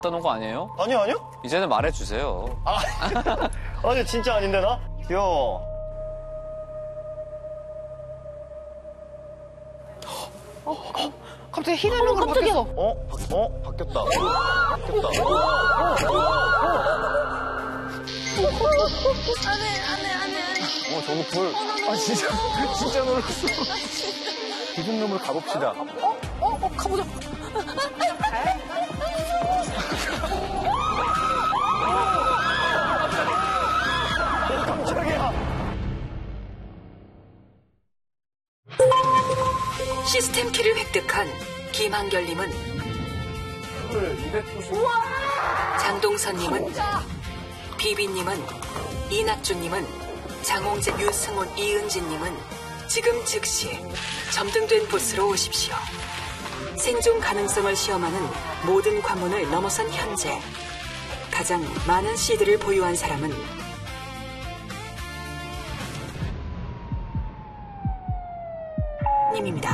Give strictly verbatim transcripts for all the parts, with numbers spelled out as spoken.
떠놓은 거 아니에요? 아니요, 아니요? 이제는 말해주세요. 아, 아니, 진짜 아닌데, 나? 귀여워. 어, 어, 갑자기 희나는 거 바뀌었어. 어? 어? 바뀌었다. 바뀌었다. 안 해, 안 해, 안 해, 안 해. 어, 저거 불. 아, 진짜, 진짜 놀랐어. 기준놈을 가봅시다. 어? 어? 어? 가보자. 깜짝이야. 시스템 키를 획득한 김한결님은 장동선님은 비비님은 이낙주님은 장홍재 유승훈 이은진님은 지금 즉시 점등된 부스로 오십시오. 생존 가능성을 시험하는 모든 관문을 넘어선 현재 가장 많은 씨디를 보유한 사람은 님입니다.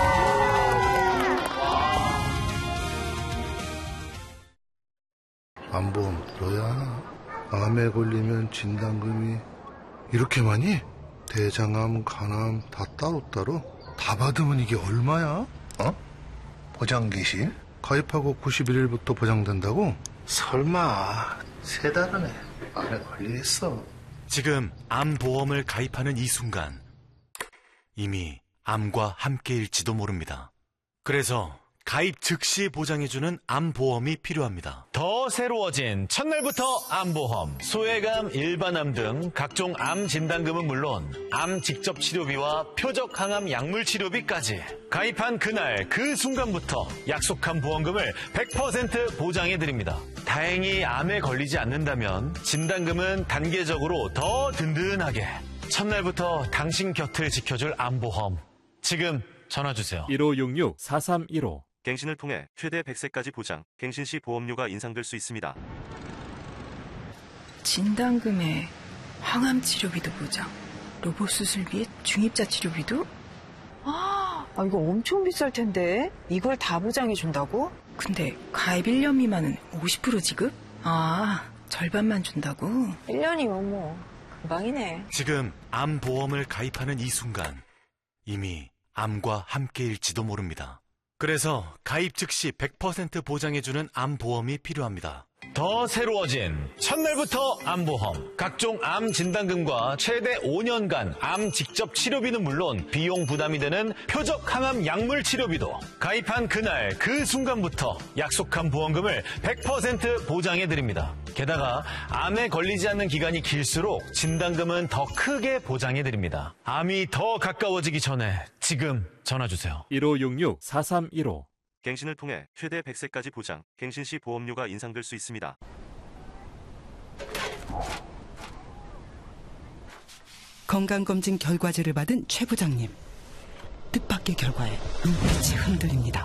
암보험 들어야 암에 걸리면 진단금이 이렇게 많이? 대장암, 간암 다 따로따로? 다 받으면 이게 얼마야? 어? 보장기실? 가입하고 구십일 일부터 보장된다고? 설마 세 달은 해 암에 걸리겠어. 지금 암보험을 가입하는 이 순간 이미 암과 함께일지도 모릅니다. 그래서 가입 즉시 보장해주는 암보험이 필요합니다. 더 새로워진 첫날부터 암보험, 소외감, 일반암 등 각종 암 진단금은 물론 암 직접 치료비와 표적 항암 약물 치료비까지 가입한 그날 그 순간부터 약속한 보험금을 백 퍼센트 보장해드립니다. 다행히 암에 걸리지 않는다면 진단금은 단계적으로 더 든든하게 첫날부터 당신 곁을 지켜줄 암보험. 지금 전화주세요. 일오육육 사삼일오. 갱신을 통해 최대 백 세까지 보장, 갱신 시 보험료가 인상될 수 있습니다. 진단금에 항암치료비도 보장, 로봇 수술비에 중입자 치료비도? 아, 아, 이거 엄청 비쌀 텐데. 이걸 다 보장해준다고? 근데 가입 일 년 미만은 오십 퍼센트 지급? 아, 절반만 준다고? 일 년이면 뭐 금방이네. 지금 암보험을 가입하는 이 순간 이미 암과 함께일지도 모릅니다. 그래서 가입 즉시 백 퍼센트 보장해주는 암보험이 필요합니다. 더 새로워진 첫날부터 암보험, 각종 암 진단금과 최대 오 년간 암 직접 치료비는 물론 비용 부담이 되는 표적 항암 약물 치료비도 가입한 그날 그 순간부터 약속한 보험금을 백 퍼센트 보장해드립니다. 게다가 암에 걸리지 않는 기간이 길수록 진단금은 더 크게 보장해드립니다. 암이 더 가까워지기 전에 지금 전화주세요. 일오육육 사삼일오. 갱신을 통해 최대 백 세까지 보장, 갱신 시 보험료가 인상될 수 있습니다. 건강검진 결과지를 받은 최 부장님. 뜻밖의 결과에 눈빛이 흔들립니다.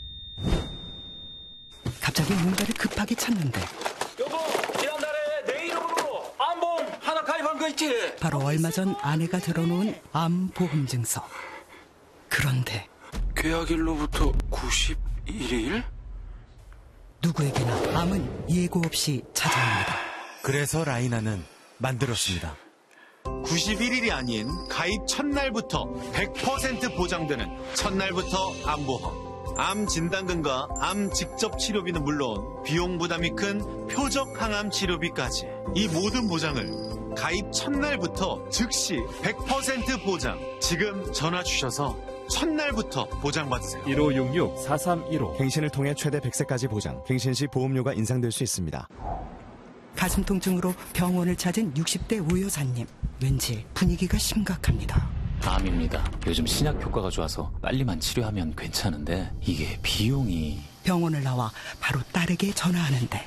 갑자기 뭔가를 급하게 찾는데 여보, 지난달에 내 이름으로 암보험 하나 가입한 거 있지? 바로 얼마 전 아내가 들어놓은 암보험증서. 그런데 계약일로부터 구십일 일? 누구에게나 암은 예고 없이 찾아옵니다. 그래서 라이나는 만들었습니다. 구십일 일이 아닌 가입 첫날부터 백 퍼센트 보장되는 첫날부터 암보험. 암 진단금과 암 직접 치료비는 물론 비용 부담이 큰 표적 항암 치료비까지 이 모든 보장을 가입 첫날부터 즉시 백 퍼센트 보장. 지금 전화 주셔서 첫날부터 보장받으세요. 일오육육 사삼일오. 갱신을 통해 최대 백 세까지 보장, 갱신 시 보험료가 인상될 수 있습니다. 가슴 통증으로 병원을 찾은 육십 대 오 여사님. 왠지 분위기가 심각합니다. 암입니다. 요즘 신약 효과가 좋아서 빨리만 치료하면 괜찮은데 이게 비용이... 병원을 나와 바로 딸에게 전화하는데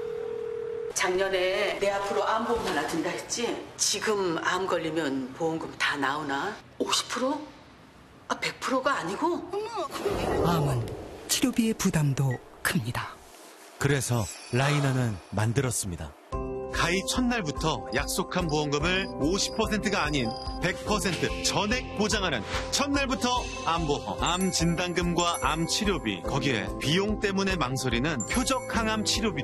작년에 내 앞으로 암보험 하나 든다 했지? 지금 암 걸리면 보험금 다 나오나? 오십 퍼센트? 아, 백 퍼센트가 아니고? 암은 치료비의 부담도 큽니다. 그래서 라이나는 만들었습니다. 가입 첫날부터 약속한 보험금을 오십 퍼센트가 아닌 백 퍼센트 전액 보장하는 첫날부터 암보험, 암 진단금과 암 치료비, 거기에 비용 때문에 망설이는 표적 항암 치료비